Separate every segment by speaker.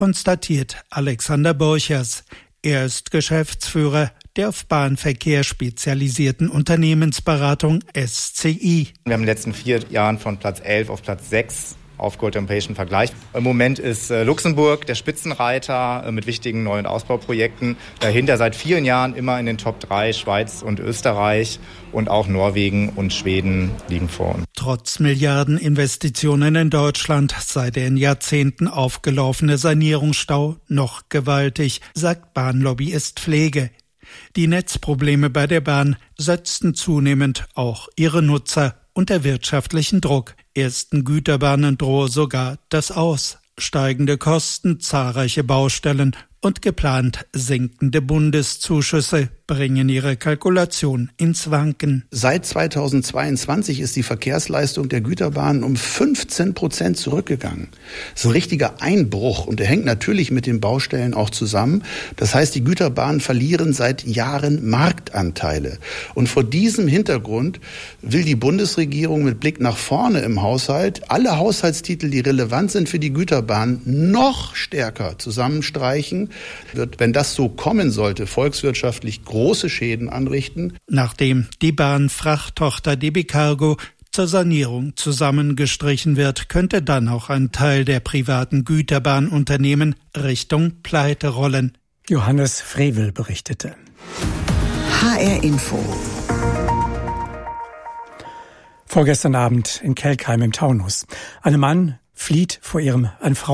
Speaker 1: konstatiert Alexander Borchers. Er ist Geschäftsführer der auf Bahnverkehr spezialisierten Unternehmensberatung SCI.
Speaker 2: Wir haben in den letzten 4 Jahren von Platz 11 auf Platz 6 aufgeholt im europäischen Vergleich. Im Moment ist Luxemburg der Spitzenreiter mit wichtigen neuen Ausbauprojekten. Dahinter seit vielen Jahren immer in den Top 3 Schweiz und Österreich und auch Norwegen und Schweden liegen vor uns.
Speaker 1: Trotz Milliardeninvestitionen in Deutschland sei der in Jahrzehnten aufgelaufene Sanierungsstau noch gewaltig, sagt Bahnlobbyist Pflege. Die Netzprobleme bei der Bahn setzten zunehmend auch ihre Nutzer unter wirtschaftlichen Druck. Ersten Güterbahnen drohe sogar das Aus. Steigende Kosten, zahlreiche Baustellen und geplant sinkende Bundeszuschüsse bringen ihre Kalkulation ins Wanken.
Speaker 3: Seit 2022 ist die Verkehrsleistung der Güterbahnen um 15% zurückgegangen. Das ist ein richtiger Einbruch und der hängt natürlich mit den Baustellen auch zusammen. Das heißt, die Güterbahnen verlieren seit Jahren Marktanteile. Und vor diesem Hintergrund will die Bundesregierung mit Blick nach vorne im Haushalt alle Haushaltstitel, die relevant sind für die Güterbahnen, noch stärker zusammenstreichen. Wird, wenn das so kommen sollte, volkswirtschaftlich große Schäden anrichten.
Speaker 1: Nachdem die Bahnfrachttochter DB Cargo zur Sanierung zusammengestrichen wird, könnte dann auch ein Teil der privaten Güterbahnunternehmen Richtung Pleite rollen.
Speaker 4: Johannes Frevel berichtete.
Speaker 5: HR Info.
Speaker 4: Vorgestern Abend in Kelkheim im Taunus. Eine Frau flieht vor ihrem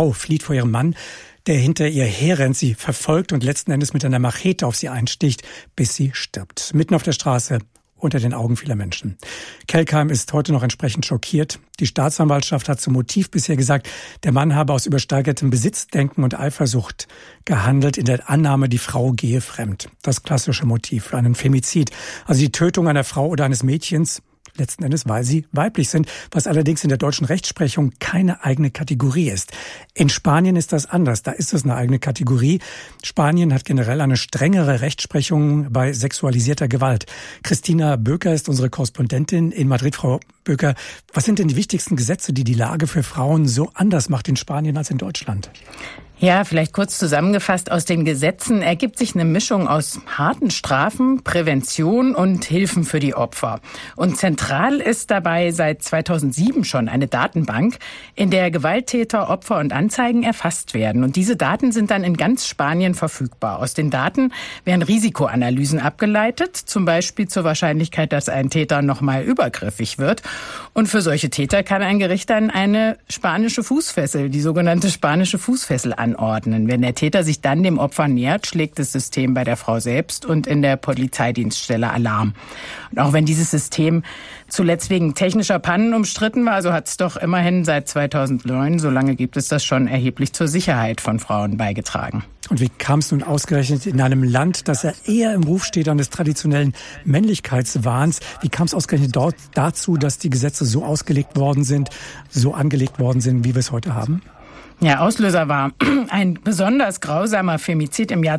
Speaker 4: Mann, der hinter ihr herrennt, sie verfolgt und letzten Endes mit einer Machete auf sie einsticht, bis sie stirbt. Mitten auf der Straße, unter den Augen vieler Menschen. Kelkheim ist heute noch entsprechend schockiert. Die Staatsanwaltschaft hat zum Motiv bisher gesagt, der Mann habe aus übersteigertem Besitzdenken und Eifersucht gehandelt, in der Annahme, die Frau gehe fremd. Das klassische Motiv für einen Femizid, also die Tötung einer Frau oder eines Mädchens, letzten Endes, weil sie weiblich sind, was allerdings in der deutschen Rechtsprechung keine eigene Kategorie ist. In Spanien ist das anders, da ist es eine eigene Kategorie. Spanien hat generell eine strengere Rechtsprechung bei sexualisierter Gewalt. Christina Böker ist unsere Korrespondentin in Madrid. Frau Böker, was sind denn die wichtigsten Gesetze, die die Lage für Frauen so anders macht in Spanien als in Deutschland?
Speaker 6: Ja, vielleicht kurz zusammengefasst, aus den Gesetzen ergibt sich eine Mischung aus harten Strafen, Prävention und Hilfen für die Opfer. Und zentral ist dabei seit 2007 schon eine Datenbank, in der Gewalttäter, Opfer und Anzeigen erfasst werden. Und diese Daten sind dann in ganz Spanien verfügbar. Aus den Daten werden Risikoanalysen abgeleitet, zum Beispiel zur Wahrscheinlichkeit, dass ein Täter nochmal übergriffig wird. Und für solche Täter kann ein Gericht dann eine spanische Fußfessel, die sogenannte spanische Fußfessel, anordnen. Wenn der Täter sich dann dem Opfer nähert, schlägt das System bei der Frau selbst und in der Polizeidienststelle Alarm. Und auch wenn dieses System zuletzt wegen technischer Pannen umstritten war, so hat es doch immerhin seit 2009, so lange gibt es das schon, erheblich zur Sicherheit von Frauen beigetragen.
Speaker 4: Und wie kam es nun ausgerechnet in einem Land, das ja eher im Ruf steht eines traditionellen Männlichkeitswahns, wie kam es ausgerechnet dort dazu, dass die Gesetze so ausgelegt worden sind, so angelegt worden sind, wie wir es heute haben?
Speaker 6: Ja, Auslöser war ein besonders grausamer Femizid im Jahr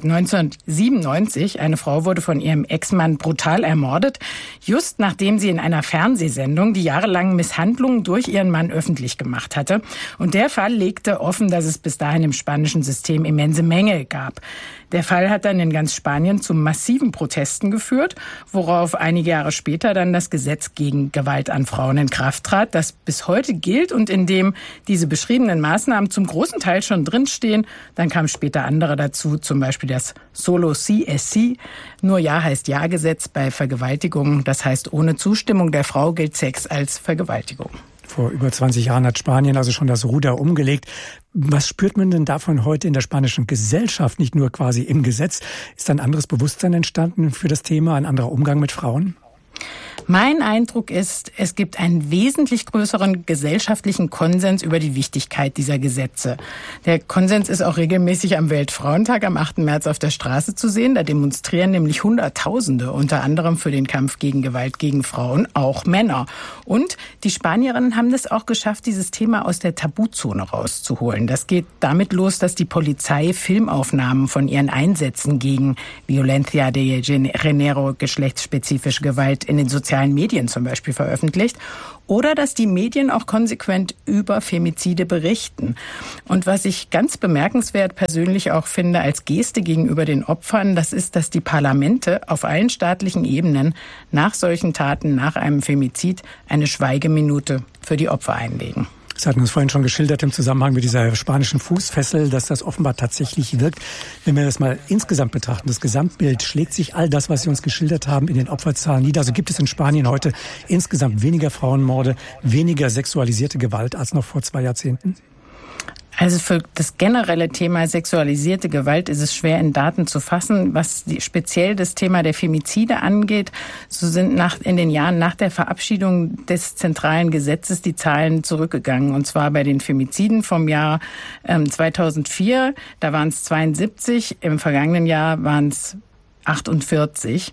Speaker 6: 1997. Eine Frau wurde von ihrem Ex-Mann brutal ermordet, just nachdem sie in einer Fernsehsendung die jahrelangen Misshandlungen durch ihren Mann öffentlich gemacht hatte. Und der Fall legte offen, dass es bis dahin im spanischen System immense Mängel gab. Der Fall hat dann in ganz Spanien zu massiven Protesten geführt, worauf einige Jahre später dann das Gesetz gegen Gewalt an Frauen in Kraft trat, das bis heute gilt und in dem diese beschriebenen Maßnahmen zum großen Teil schon drinstehen. Dann kamen später andere dazu, zum Beispiel das Solo Sí es Sí, nur Ja heißt Ja-Gesetz bei Vergewaltigung. Das heißt, ohne Zustimmung der Frau gilt Sex als Vergewaltigung.
Speaker 4: Vor über 20 Jahren hat Spanien also schon das Ruder umgelegt. Was spürt man denn davon heute in der spanischen Gesellschaft, nicht nur quasi im Gesetz? Ist ein anderes Bewusstsein entstanden für das Thema, ein anderer Umgang mit Frauen?
Speaker 6: Mein Eindruck ist, es gibt einen wesentlich größeren gesellschaftlichen Konsens über die Wichtigkeit dieser Gesetze. Der Konsens ist auch regelmäßig am Weltfrauentag am 8. März auf der Straße zu sehen. Da demonstrieren nämlich Hunderttausende, unter anderem für den Kampf gegen Gewalt gegen Frauen, auch Männer. Und die Spanierinnen haben es auch geschafft, dieses Thema aus der Tabuzone rauszuholen. Das geht damit los, dass die Polizei Filmaufnahmen von ihren Einsätzen gegen Violencia de Género, geschlechtsspezifische Gewalt, in den sozialen Medien zum Beispiel veröffentlicht. oder dass die Medien auch konsequent über Femizide berichten. Und was ich ganz bemerkenswert persönlich auch finde als Geste gegenüber den Opfern, das ist, dass die Parlamente auf allen staatlichen Ebenen nach solchen Taten, nach einem Femizid, eine Schweigeminute für die Opfer einlegen.
Speaker 4: Sie hatten uns vorhin schon geschildert im Zusammenhang mit dieser spanischen Fußfessel, dass das offenbar tatsächlich wirkt. Wenn wir das mal insgesamt betrachten, das Gesamtbild, schlägt sich all das, was Sie uns geschildert haben, in den Opferzahlen nieder? Also gibt es in Spanien heute insgesamt weniger Frauenmorde, weniger sexualisierte Gewalt als noch vor 2 Jahrzehnten?
Speaker 6: Also für das generelle Thema sexualisierte Gewalt ist es schwer in Daten zu fassen. Was speziell das Thema der Femizide angeht, so sind in den Jahren nach der Verabschiedung des zentralen Gesetzes die Zahlen zurückgegangen. Und zwar bei den Femiziden vom Jahr 2004, da waren es 72, im vergangenen Jahr waren es 48.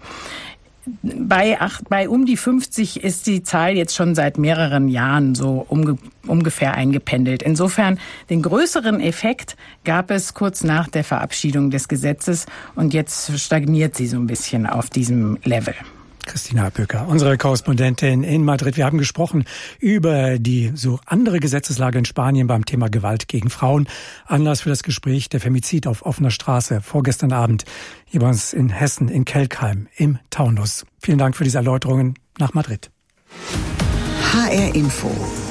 Speaker 6: Bei um die 50 ist die Zahl jetzt schon seit mehreren Jahren so ungefähr eingependelt. Insofern den größeren Effekt gab es kurz nach der Verabschiedung des Gesetzes und jetzt stagniert sie so ein bisschen auf diesem Level.
Speaker 4: Christina Böker, unsere Korrespondentin in Madrid. Wir haben gesprochen über die so andere Gesetzeslage in Spanien beim Thema Gewalt gegen Frauen. Anlass für das Gespräch der Femizid auf offener Straße vorgestern Abend hier bei uns in Hessen, in Kelkheim, im Taunus. Vielen Dank für diese Erläuterungen nach Madrid.
Speaker 5: HR Info.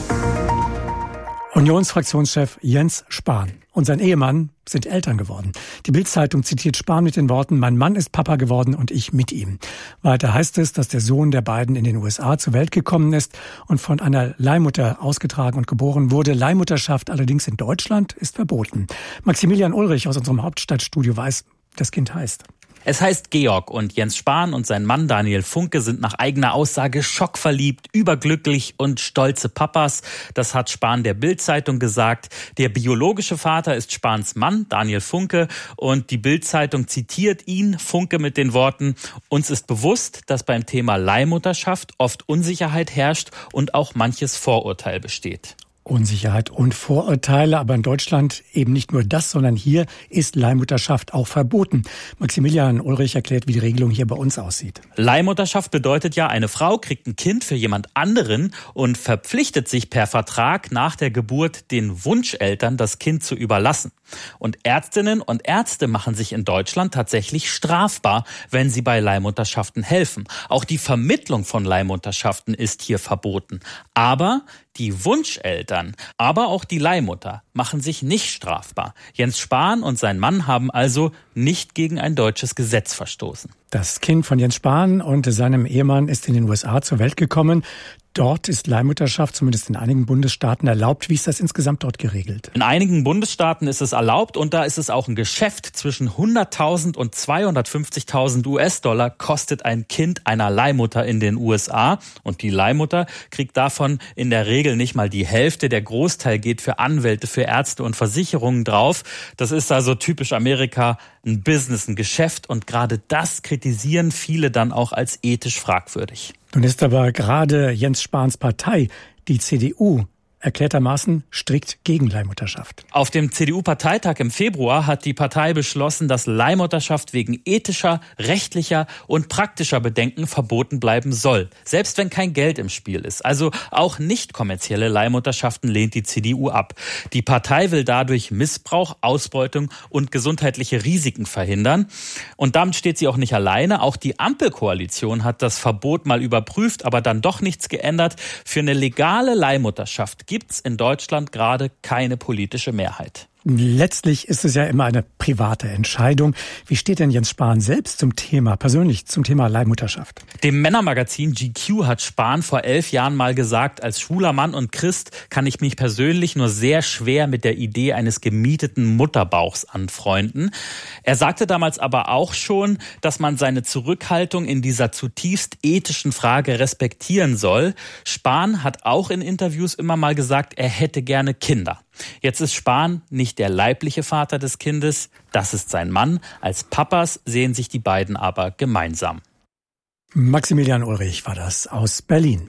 Speaker 4: Unionsfraktionschef Jens Spahn und sein Ehemann sind Eltern geworden. Die Bild-Zeitung zitiert Spahn mit den Worten: Mein Mann ist Papa geworden und ich mit ihm. Weiter heißt es, dass der Sohn der beiden in den USA zur Welt gekommen ist und von einer Leihmutter ausgetragen und geboren wurde. Leihmutterschaft allerdings in Deutschland ist verboten. Maximilian Ulrich aus unserem Hauptstadtstudio weiß, das Kind heißt.
Speaker 7: Es heißt Georg und Jens Spahn und sein Mann Daniel Funke sind nach eigener Aussage schockverliebt, überglücklich und stolze Papas. Das hat Spahn der Bild-Zeitung gesagt. Der biologische Vater ist Spahns Mann, Daniel Funke, und die Bild-Zeitung zitiert ihn, Funke, mit den Worten: Uns ist bewusst, dass beim Thema Leihmutterschaft oft Unsicherheit herrscht und auch manches Vorurteil besteht.
Speaker 4: Unsicherheit und Vorurteile, aber in Deutschland eben nicht nur das, sondern hier ist Leihmutterschaft auch verboten. Maximilian Ulrich erklärt, wie die Regelung hier bei uns aussieht.
Speaker 7: Leihmutterschaft bedeutet ja, eine Frau kriegt ein Kind für jemand anderen und verpflichtet sich per Vertrag nach der Geburt den Wunscheltern, das Kind zu überlassen. Und Ärztinnen und Ärzte machen sich in Deutschland tatsächlich strafbar, wenn sie bei Leihmutterschaften helfen. Auch die Vermittlung von Leihmutterschaften ist hier verboten. Aber die Wunscheltern, aber auch die Leihmutter machen sich nicht strafbar. Jens Spahn und sein Mann haben also nicht gegen ein deutsches Gesetz verstoßen.
Speaker 4: Das Kind von Jens Spahn und seinem Ehemann ist in den USA zur Welt gekommen. Dort ist Leihmutterschaft zumindest in einigen Bundesstaaten erlaubt. Wie ist das insgesamt dort geregelt?
Speaker 7: In einigen Bundesstaaten ist es erlaubt und da ist es auch ein Geschäft. Zwischen 100.000 und 250.000 US-Dollar kostet ein Kind einer Leihmutter in den USA. Und die Leihmutter kriegt davon in der Regel nicht mal die Hälfte. Der Großteil geht für Anwälte, für Ärzte und Versicherungen drauf. Das ist also typisch Amerika, ein Business, ein Geschäft. Und gerade das kritisieren viele dann auch als ethisch fragwürdig.
Speaker 4: Nun ist aber gerade Jens Spahns Partei, die CDU, erklärtermaßen strikt gegen Leihmutterschaft.
Speaker 7: Auf dem CDU-Parteitag im Februar hat die Partei beschlossen, dass Leihmutterschaft wegen ethischer, rechtlicher und praktischer Bedenken verboten bleiben soll. Selbst wenn kein Geld im Spiel ist. Also auch nicht kommerzielle Leihmutterschaften lehnt die CDU ab. Die Partei will dadurch Missbrauch, Ausbeutung und gesundheitliche Risiken verhindern. Und damit steht sie auch nicht alleine. Auch die Ampelkoalition hat das Verbot mal überprüft, aber dann doch nichts geändert. Für eine legale Leihmutterschaft gibt's in Deutschland gerade keine politische Mehrheit.
Speaker 4: Letztlich ist es ja immer eine private Entscheidung. Wie steht denn Jens Spahn selbst persönlich zum Thema Leihmutterschaft?
Speaker 7: Dem Männermagazin GQ hat Spahn vor 11 Jahren mal gesagt, als schwuler Mann und Christ kann ich mich persönlich nur sehr schwer mit der Idee eines gemieteten Mutterbauchs anfreunden. Er sagte damals aber auch schon, dass man seine Zurückhaltung in dieser zutiefst ethischen Frage respektieren soll. Spahn hat auch in Interviews immer mal gesagt, er hätte gerne Kinder. Jetzt ist Spahn nicht der leibliche Vater des Kindes, das ist sein Mann. Als Papas sehen sich die beiden aber gemeinsam.
Speaker 4: Maximilian Ulrich war das aus Berlin.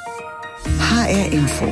Speaker 5: HR Info.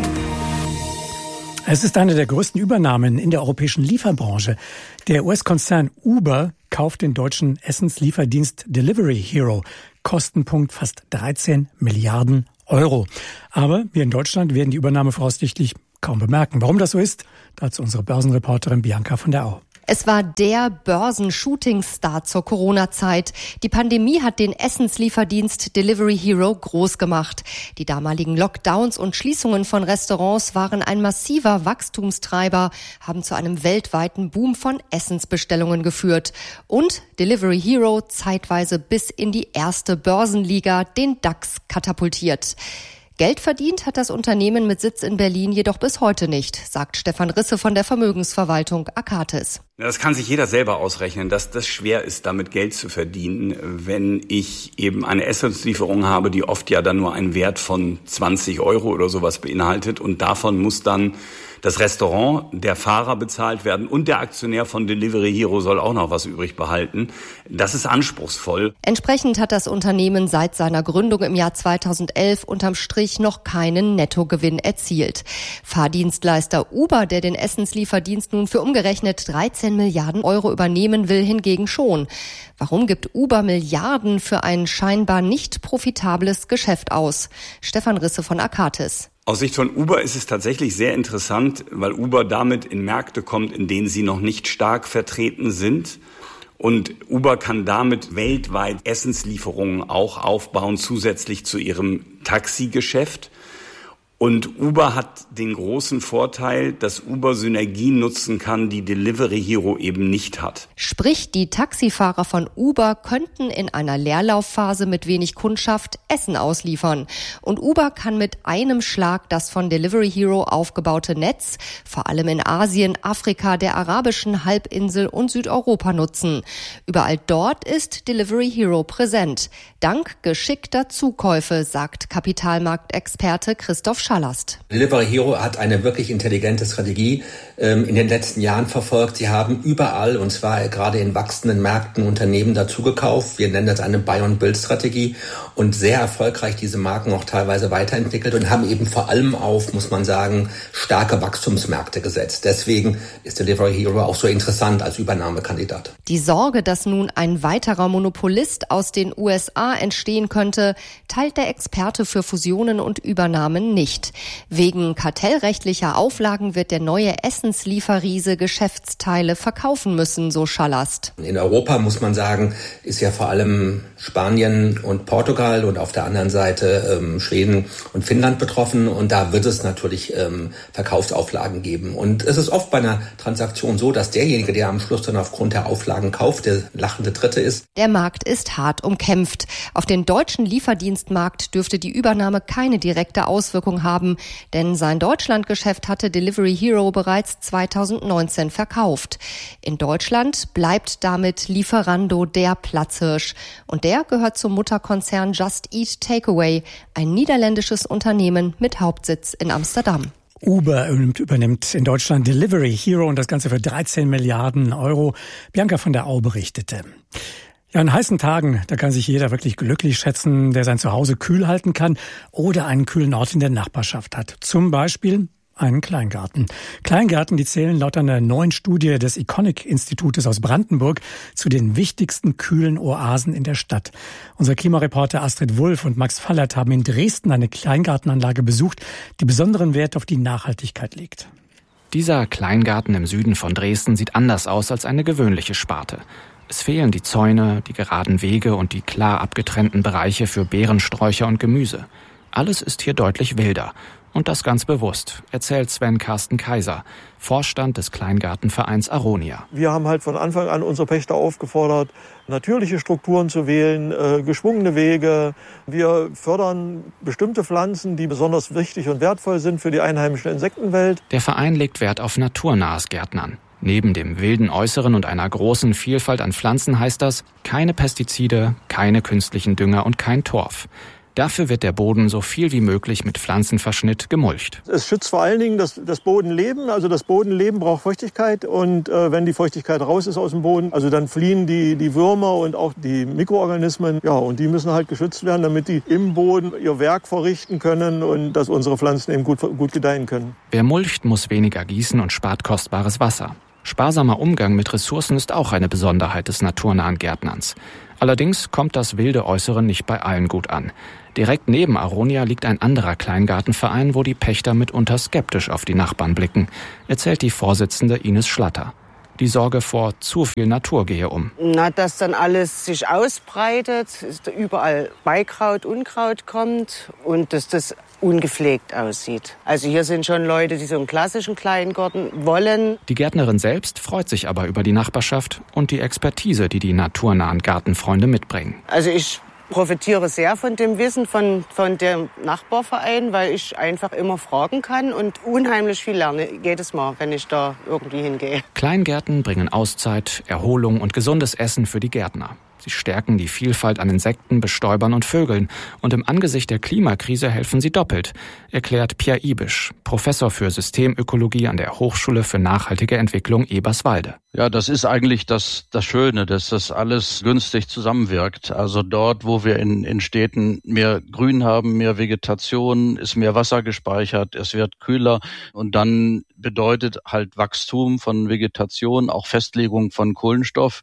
Speaker 4: Es ist eine der größten Übernahmen in der europäischen Lieferbranche. Der US-Konzern Uber kauft den deutschen Essenslieferdienst Delivery Hero. Kostenpunkt fast 13 Milliarden Euro. Aber wir in Deutschland werden die Übernahme voraussichtlich kaum bemerken. Warum das so ist, dazu unsere Börsenreporterin Bianca von der Au.
Speaker 8: Es war der Börsen-Shooting-Star zur Corona-Zeit. Die Pandemie hat den Essenslieferdienst Delivery Hero groß gemacht. Die damaligen Lockdowns und Schließungen von Restaurants waren ein massiver Wachstumstreiber, haben zu einem weltweiten Boom von Essensbestellungen geführt. Und Delivery Hero zeitweise bis in die erste Börsenliga, den DAX, katapultiert. Geld verdient hat das Unternehmen mit Sitz in Berlin jedoch bis heute nicht, sagt Stefan Risse von der Vermögensverwaltung Akatis.
Speaker 9: Das kann sich jeder selber ausrechnen, dass das schwer ist, damit Geld zu verdienen, wenn ich eben eine Essenslieferung habe, die oft ja dann nur einen Wert von 20 Euro oder sowas beinhaltet. Und davon muss dann das Restaurant, der Fahrer bezahlt werden und der Aktionär von Delivery Hero soll auch noch was übrig behalten. Das ist anspruchsvoll.
Speaker 8: Entsprechend hat das Unternehmen seit seiner Gründung im Jahr 2011 unterm Strich noch keinen Nettogewinn erzielt. Fahrdienstleister Uber, der den Essenslieferdienst nun für umgerechnet 13 Milliarden Euro übernehmen will, hingegen schon. Warum gibt Uber Milliarden für ein scheinbar nicht profitables Geschäft aus? Stefan Risse von Akatis.
Speaker 9: Aus Sicht von Uber ist es tatsächlich sehr interessant, weil Uber damit in Märkte kommt, in denen sie noch nicht stark vertreten sind. Und Uber kann damit weltweit Essenslieferungen auch aufbauen, zusätzlich zu ihrem Taxigeschäft. Und Uber hat den großen Vorteil, dass Uber Synergien nutzen kann, die Delivery Hero eben nicht hat.
Speaker 8: Sprich, die Taxifahrer von Uber könnten in einer Leerlaufphase mit wenig Kundschaft Essen ausliefern. Und Uber kann mit einem Schlag das von Delivery Hero aufgebaute Netz, vor allem in Asien, Afrika, der arabischen Halbinsel und Südeuropa nutzen. Überall dort ist Delivery Hero präsent. Dank geschickter Zukäufe, sagt Kapitalmarktexperte Christoph Schallast.
Speaker 10: Delivery Hero hat eine wirklich intelligente Strategie in den letzten Jahren verfolgt. Sie haben überall, und zwar gerade in wachsenden Märkten, Unternehmen dazugekauft. Wir nennen das eine Buy-and-Build-Strategie und sehr erfolgreich diese Marken auch teilweise weiterentwickelt und haben eben vor allem auf, muss man sagen, starke Wachstumsmärkte gesetzt. Deswegen ist Delivery Hero auch so interessant als Übernahmekandidat.
Speaker 8: Die Sorge, dass nun ein weiterer Monopolist aus den USA entstehen könnte, teilt der Experte für Fusionen und Übernahmen nicht. Wegen kartellrechtlicher Auflagen wird der neue Essenslieferriese Geschäftsteile verkaufen müssen, so Schallast.
Speaker 10: In Europa, muss man sagen, ist ja vor allem Spanien und Portugal und auf der anderen Seite Schweden und Finnland betroffen. Und da wird es natürlich Verkaufsauflagen geben. Und es ist oft bei einer Transaktion so, dass derjenige, der am Schluss dann aufgrund der Auflagen kauft, der lachende Dritte ist.
Speaker 8: Der Markt ist hart umkämpft. Auf den deutschen Lieferdienstmarkt dürfte die Übernahme keine direkte Auswirkung haben, denn sein Deutschlandgeschäft hatte Delivery Hero bereits 2019 verkauft. In Deutschland bleibt damit Lieferando der Platzhirsch. Und der gehört zum Mutterkonzern Just Eat Takeaway, ein niederländisches Unternehmen mit Hauptsitz in Amsterdam.
Speaker 4: Uber übernimmt in Deutschland Delivery Hero und das Ganze für 13 Milliarden Euro. Bianca von der Au berichtete. Ja, an heißen Tagen, da kann sich jeder wirklich glücklich schätzen, der sein Zuhause kühl halten kann oder einen kühlen Ort in der Nachbarschaft hat. Zum Beispiel einen Kleingarten. Kleingärten, die zählen laut einer neuen Studie des Iconic-Institutes aus Brandenburg zu den wichtigsten kühlen Oasen in der Stadt. Unser Klimareporter Astrid Wulff und Max Fallert haben in Dresden eine Kleingartenanlage besucht, die besonderen Wert auf die Nachhaltigkeit legt.
Speaker 11: Dieser Kleingarten im Süden von Dresden sieht anders aus als eine gewöhnliche Sparte. Es fehlen die Zäune, die geraden Wege und die klar abgetrennten Bereiche für Beerensträucher und Gemüse. Alles ist hier deutlich wilder. Und das ganz bewusst, erzählt Sven Carsten Kaiser, Vorstand des Kleingartenvereins Aronia.
Speaker 12: Wir haben halt von Anfang an unsere Pächter aufgefordert, natürliche Strukturen zu wählen, geschwungene Wege. Wir fördern bestimmte Pflanzen, die besonders wichtig und wertvoll sind für die einheimische Insektenwelt.
Speaker 11: Der Verein legt Wert auf naturnahes Gärtnern. Neben dem wilden Äußeren und einer großen Vielfalt an Pflanzen heißt das, keine Pestizide, keine künstlichen Dünger und kein Torf. Dafür wird der Boden so viel wie möglich mit Pflanzenverschnitt gemulcht.
Speaker 12: Es schützt vor allen Dingen das Bodenleben. Also das Bodenleben braucht Feuchtigkeit und wenn die Feuchtigkeit raus ist aus dem Boden, also dann fliehen die Würmer und auch die Mikroorganismen. Ja, und die müssen halt geschützt werden, damit die im Boden ihr Werk verrichten können und dass unsere Pflanzen eben gut gedeihen können.
Speaker 11: Wer mulcht, muss weniger gießen und spart kostbares Wasser. Sparsamer Umgang mit Ressourcen ist auch eine Besonderheit des naturnahen Gärtnerns. Allerdings kommt das wilde Äußere nicht bei allen gut an. Direkt neben Aronia liegt ein anderer Kleingartenverein, wo die Pächter mitunter skeptisch auf die Nachbarn blicken, erzählt die Vorsitzende Ines Schlatter. Die Sorge vor zu viel Natur gehe um.
Speaker 13: Dass dann alles sich ausbreitet, überall Beikraut, Unkraut kommt und dass das ungepflegt aussieht. Also hier sind schon Leute, die so einen klassischen Kleingarten wollen.
Speaker 11: Die Gärtnerin selbst freut sich aber über die Nachbarschaft und die Expertise, die die naturnahen Gartenfreunde mitbringen.
Speaker 13: Also ich profitiere sehr von dem Wissen von dem Nachbarverein, weil ich einfach immer fragen kann und unheimlich viel lerne jedes Mal, wenn ich da irgendwie hingehe.
Speaker 11: Kleingärten bringen Auszeit, Erholung und gesundes Essen für die Gärtner. Sie stärken die Vielfalt an Insekten, Bestäubern und Vögeln. Und im Angesicht der Klimakrise helfen sie doppelt, erklärt Pierre Ibisch, Professor für Systemökologie an der Hochschule für nachhaltige Entwicklung Eberswalde.
Speaker 14: Ja, das ist eigentlich das Schöne, dass das alles günstig zusammenwirkt. Also dort, wo wir in Städten mehr Grün haben, mehr Vegetation, ist mehr Wasser gespeichert, es wird kühler und dann bedeutet halt Wachstum von Vegetation, auch Festlegung von Kohlenstoff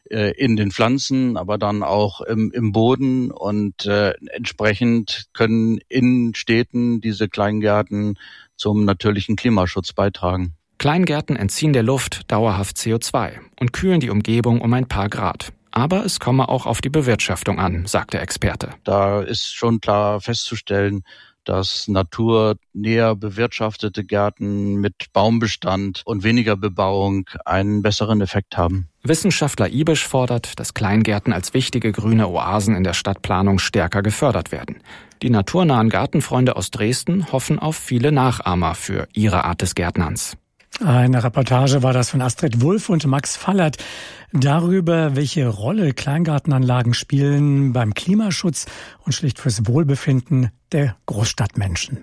Speaker 14: in den Pflanzen, aber dann auch im Boden und entsprechend können in Städten diese Kleingärten zum natürlichen Klimaschutz beitragen.
Speaker 11: Kleingärten entziehen der Luft dauerhaft CO2 und kühlen die Umgebung um ein paar Grad. Aber es komme auch auf die Bewirtschaftung an, sagt der Experte.
Speaker 14: Da ist schon klar festzustellen, dass naturnäher bewirtschaftete Gärten mit Baumbestand und weniger Bebauung einen besseren Effekt haben.
Speaker 11: Wissenschaftler Ibisch fordert, dass Kleingärten als wichtige grüne Oasen in der Stadtplanung stärker gefördert werden. Die naturnahen Gartenfreunde aus Dresden hoffen auf viele Nachahmer für ihre Art des Gärtnerns.
Speaker 4: Eine Reportage war das von Astrid Wulff und Max Fallert darüber, welche Rolle Kleingartenanlagen spielen beim Klimaschutz und schlicht fürs Wohlbefinden der Großstadtmenschen.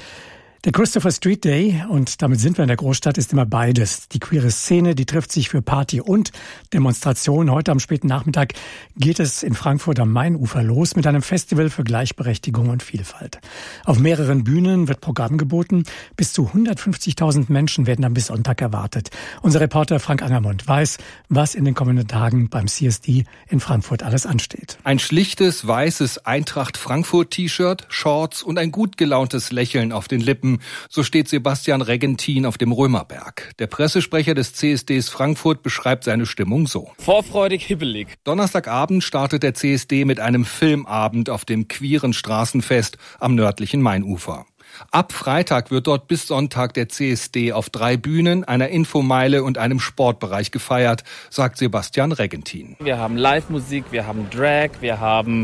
Speaker 4: Der Christopher Street Day, und damit sind wir in der Großstadt, ist immer beides. Die queere Szene, die trifft sich für Party und Demonstration. Heute am späten Nachmittag geht es in Frankfurt am Mainufer los mit einem Festival für Gleichberechtigung und Vielfalt. Auf mehreren Bühnen wird Programm geboten. Bis zu 150.000 Menschen werden dann bis Sonntag erwartet. Unser Reporter Frank Angermund weiß, was in den kommenden Tagen beim CSD in Frankfurt alles ansteht.
Speaker 15: Ein schlichtes, weißes Eintracht-Frankfurt-T-Shirt, Shorts und ein gut gelauntes Lächeln auf den Lippen. So steht Sebastian Regentin auf dem Römerberg. Der Pressesprecher des CSDs Frankfurt beschreibt seine Stimmung so.
Speaker 16: Vorfreudig, hibbelig.
Speaker 15: Donnerstagabend startet der CSD mit einem Filmabend auf dem queeren Straßenfest am nördlichen Mainufer. Ab Freitag wird dort bis Sonntag der CSD auf 3 Bühnen, einer Infomeile und einem Sportbereich gefeiert, sagt Sebastian Regentin.
Speaker 16: Wir haben Live-Musik, wir haben Drag, wir haben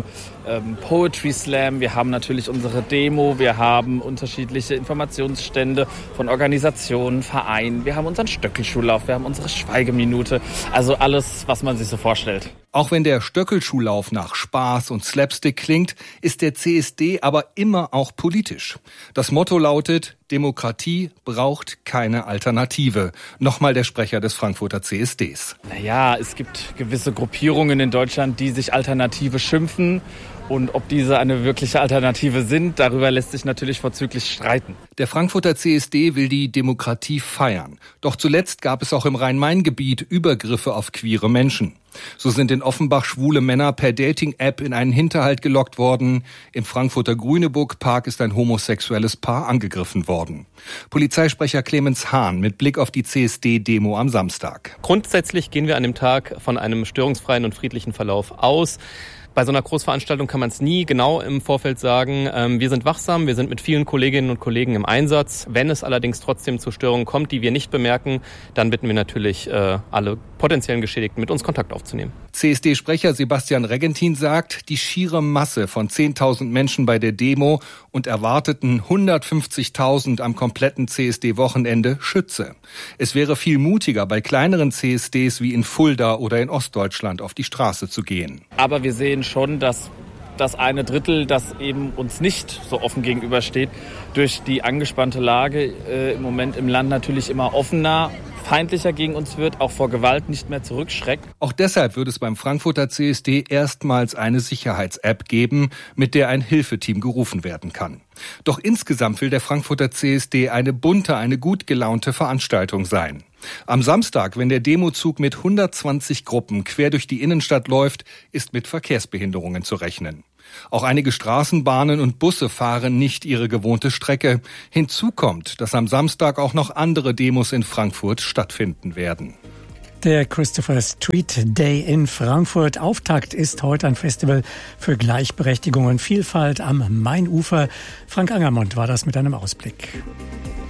Speaker 16: Poetry Slam, wir haben natürlich unsere Demo, wir haben unterschiedliche Informationsstände von Organisationen, Vereinen, wir haben unseren Stöckelschuhlauf, wir haben unsere Schweigeminute, also alles, was man sich so vorstellt.
Speaker 15: Auch wenn der Stöckelschuhlauf nach Spaß und Slapstick klingt, ist der CSD aber immer auch politisch. Das Motto lautet, Demokratie braucht keine Alternative. Nochmal der Sprecher des Frankfurter CSDs.
Speaker 16: Naja, es gibt gewisse Gruppierungen in Deutschland, die sich Alternative schimpfen. Und ob diese eine wirkliche Alternative sind, darüber lässt sich natürlich vorzüglich streiten.
Speaker 15: Der Frankfurter CSD will die Demokratie feiern. Doch zuletzt gab es auch im Rhein-Main-Gebiet Übergriffe auf queere Menschen. So sind in Offenbach schwule Männer per Dating-App in einen Hinterhalt gelockt worden. Im Frankfurter Grüneburg-Park ist ein homosexuelles Paar angegriffen worden. Polizeisprecher Clemens Hahn mit Blick auf die CSD-Demo am Samstag.
Speaker 17: Grundsätzlich gehen wir an dem Tag von einem störungsfreien und friedlichen Verlauf aus. Bei so einer Großveranstaltung kann man es nie genau im Vorfeld sagen. Wir sind wachsam, wir sind mit vielen Kolleginnen und Kollegen im Einsatz. Wenn es allerdings trotzdem zu Störungen kommt, die wir nicht bemerken, dann bitten wir natürlich alle potenziellen Geschädigten, mit uns Kontakt aufzunehmen.
Speaker 15: CSD-Sprecher Sebastian Regentin sagt, die schiere Masse von 10.000 Menschen bei der Demo und erwarteten 150.000 am kompletten CSD-Wochenende schütze. Es wäre viel mutiger, bei kleineren CSDs wie in Fulda oder in Ostdeutschland auf die Straße zu gehen.
Speaker 16: Aber wir sehen schon, dass das eine Drittel, das eben uns nicht so offen gegenübersteht, durch die angespannte Lage im Moment im Land natürlich immer offener, feindlicher gegen uns wird, auch vor Gewalt nicht mehr zurückschreckt.
Speaker 15: Auch deshalb wird es beim Frankfurter CSD erstmals eine Sicherheits-App geben, mit der ein Hilfeteam gerufen werden kann. Doch insgesamt will der Frankfurter CSD eine bunte, eine gut gelaunte Veranstaltung sein. Am Samstag, wenn der Demozug mit 120 Gruppen quer durch die Innenstadt läuft, ist mit Verkehrsbehinderungen zu rechnen. Auch einige Straßenbahnen und Busse fahren nicht ihre gewohnte Strecke. Hinzu kommt, dass am Samstag auch noch andere Demos in Frankfurt stattfinden werden.
Speaker 4: Der Christopher Street Day in Frankfurt. Auftakt ist heute ein Festival für Gleichberechtigung und Vielfalt am Mainufer. Frank Angermund war das mit einem Ausblick.